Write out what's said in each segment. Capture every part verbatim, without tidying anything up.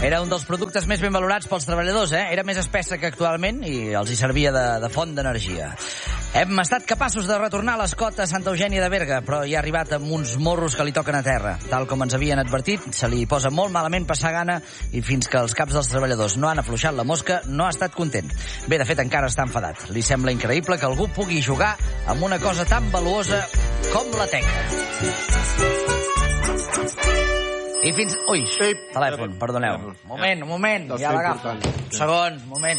Era un dels productes més ben valorats pels treballadors, eh? Era més espessa que actualment i els hi servia de, de font d'energia. Hem estat capaços de retornar l'escot a Santa Eugènia de Berga, però hi ha arribat amb uns morros que li toquen a terra. Tal com ens havien advertit, se li posa molt malament passar gana i fins que els caps dels treballadors no han afluixat la mosca, no ha estat content. Bé, de fet, encara està enfadat. Li sembla increïble que algú pugui jugar amb una cosa tan valuosa com la teca. I fins... Ui, telèfon, perdoneu. Moment, un moment, ja l'agafo. Un segon, un moment.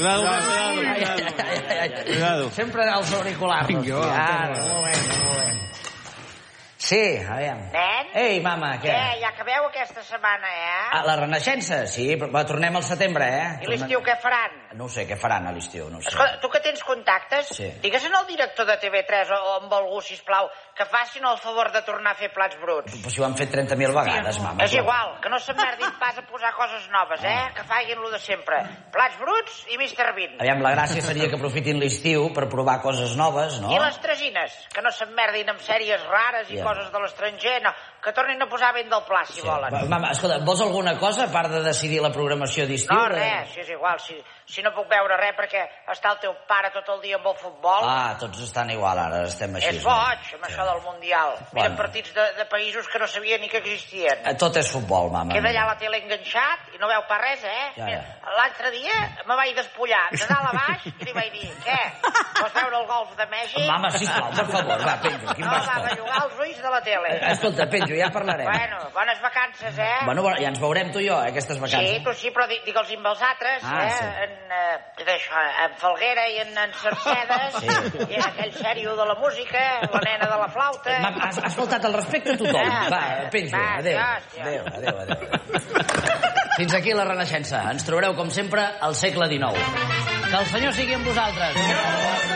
Cuidado. Sempre els auriculars. Ara, un moment, un moment. Sí, aviam. Nen? Ei, mama, què? Què, ja acabeu aquesta setmana, eh? Ah, la Renaixença, sí, però tornem al setembre, eh? I l'estiu què faran? No ho sé, què faran a l'estiu, no ho sé. Escolta, tu que tens contactes, Sí. digues al director de T V tres o amb algú, sisplau, que facin el favor de tornar a fer plats bruts. Però si ho han fet trenta mil vegades, mama. És igual, que no s'emmerdin pas a posar coses noves, eh? Que facin lo de sempre. Plats bruts i mister Bean. Aviam, la gràcia seria que aprofitin l'estiu per provar coses noves, no? I les tresines, que no s'emmerdin amb sèries rares i Ja. coses de l'estranger, no. Que tornin a posar vent del pla, si volen. Va, Mama, escolta, vols alguna cosa a part de decidir la programació d'estiu? No, res, si és igual, si, si no puc veure res perquè està el teu pare tot el dia amb el futbol. Ah, tots estan igual, ara estem així. És boig, amb això del Mundial. Miren Bueno. partits de, de països que no sabia ni que existien. Eh, Tot és futbol, mama. Queda allà la tele enganxat i no veu pas res, eh? Ja, ja. L'altre dia me vaig despullar de dalt a baix i li vaig dir, què? Vols veure el golf de Mèxic? Mama, sisplau, per favor, va, penjo, quin No, va bastó. bellugar els ulls de la tele. Eh, Escolta, penjo, ja parlarem. Bueno, bones vacances, eh? Bueno, ja ens veurem tu i jo, eh, aquestes Sí, vacances. tu sí, però di- digue'ls amb els altres, Ah, eh? sí. En, eh, d'això, en Falguera i en, en Cercedes, Sí. i en aquell sèrio de la música, la nena de la flauta... Mama, has, has faltat el respecte a tothom. Ah, Va, va, penjo, va, adéu. adiós, adiós. Adéu, adéu, adéu. Fins aquí la Renaixença. Ens trobareu, com sempre, al segle dinou. Que el Senyor sigui amb vosaltres.